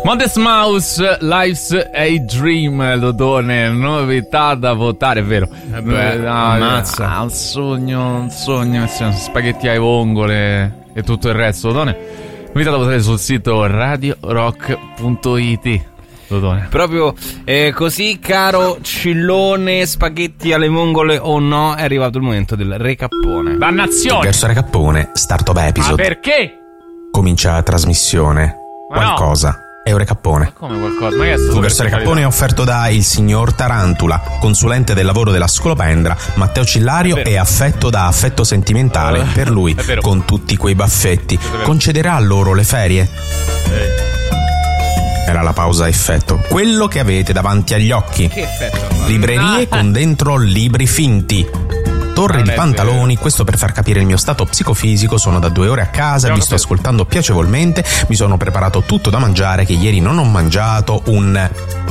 Modest Mouse, Life's a Dream, Dodone, novità da votare, è vero. Ammazza. Un sogno, spaghetti ai vongole e tutto il resto, Dodone. Novità da votare sul sito radiorock.it. Dodone. Proprio così, caro Cillone, spaghetti alle vongole o no, è arrivato il momento del recappone. Dannazione! Verso recappone, startup episode. Ma perché? Comincia la trasmissione. Ma qualcosa. È un recappone. Ma come qualcosa? Ma che è stato? Il verso recappone è offerto da il signor Tarantula, consulente del lavoro della Scolopendra. Matteo Cillario è affetto da affetto sentimentale per lui, con tutti quei baffetti. Concederà loro le ferie? Era la pausa effetto. Quello che avete davanti agli occhi. Che effetto? Librerie con dentro libri finti. Torre di pantaloni, questo per far capire il mio stato psicofisico. Sono da 2 ore a casa, vi sto ascoltando piacevolmente, mi sono preparato tutto da mangiare che ieri non ho mangiato un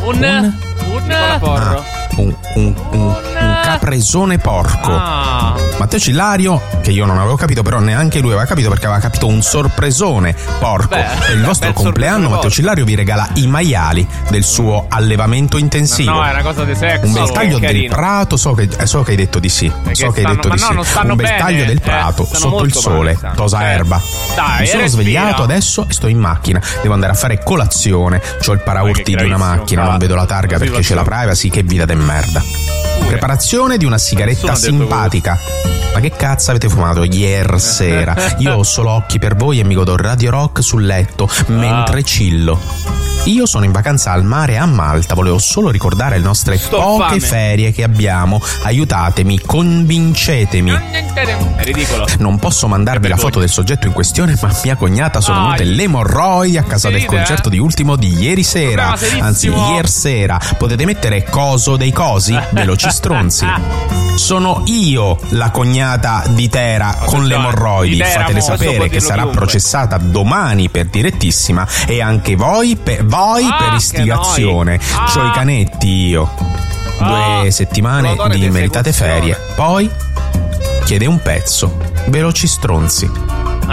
capresone porco. Matteo Cillario, che io non avevo capito, però neanche lui aveva capito perché aveva capito un sorpresone porco. Per il vostro compleanno Matteo Cillario vi regala i maiali del suo allevamento intensivo. No, è una cosa di sesso. Un bel taglio del prato, so che hai detto di sì. Un bel taglio del prato sotto il sole, tosa erba. Mi sono svegliato adesso e sto in macchina. Devo andare a fare colazione. C'ho il paraurti di una macchina, non vedo la targa perché c'è la privacy. Che vita de merda. Preparazione di una sigaretta simpatica. Ma che cazzo avete fumato ieri sera? Io ho solo occhi per voi e mi godo Radio Rock sul letto mentre chillo. Io sono in vacanza al mare a Malta, volevo solo ricordare le nostre poche ferie che abbiamo. Aiutatemi, convincetemi. È ridicolo. Non posso mandarvi la foto del soggetto in questione, ma mia cognata sono venute le emorroidi a casa del concerto di Ultimo di ieri sera. Anzi, ieri sera. Potete mettere coso dei cosi? Veloci stronzi. Sono io la cognata di Tera con le emorroidi. Fatele sapere che sarà processata domani per direttissima e anche voi per istigazione. C'ho i canetti io. 2 settimane di meritate ferie. Poi chiede un pezzo. Veloci stronzi.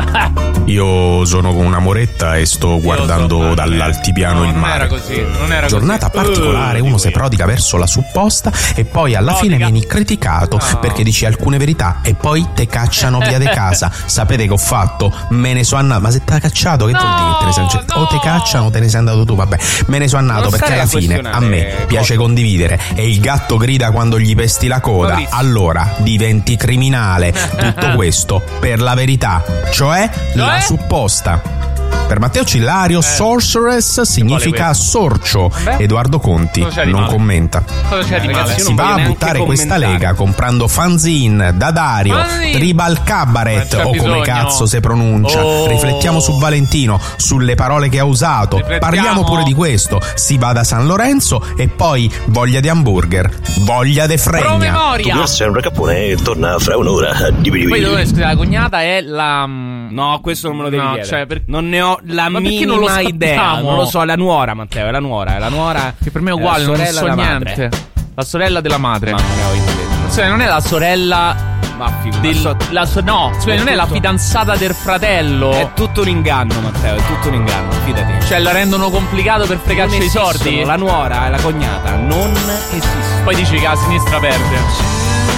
Io sono con una moretta e sto guardando dall'altipiano il mare. Non era Giornata così. particolare, uno si prodiga verso la supposta e poi alla fine vieni criticato perché dici alcune verità e poi te cacciano via di casa. Sapete che ho fatto? Me ne sono andato. Ma se te ha cacciato, che vuol dire? Te ne sei o te cacciano o te ne sei andato tu? Vabbè, me ne sono andato perché alla fine a me piace condividere e il gatto grida quando gli pesti la coda. Allora diventi criminale. Tutto questo per la verità, cioè la supposta. Per Matteo Cillario, sorceress significa sorcio. Edoardo Conti non commenta. Cosa c'è di male? Si va a buttare questa lega comprando fanzine da Dario, Tribal Cabaret o come cazzo si pronuncia. Riflettiamo su Valentino, sulle parole che ha usato. Parliamo pure di questo. Si va da San Lorenzo e poi voglia di hamburger, voglia de fregna. Questo è un recappone, torna fra un'ora. Poi dove, scusa, la cognata è la... No, questo non me lo devi dire. Cioè, non ne ho la minima idea. Non lo so, è la nuora, Matteo, è la nuora. Che per me è uguale, non so niente. La sorella della madre. Cioè, non è la sorella no, non è la fidanzata del fratello. È tutto un inganno, Matteo, è tutto un inganno, fidati. Cioè, la rendono complicato per fregarci i soldi. La nuora e la cognata non esistono. Poi dici che la sinistra perde.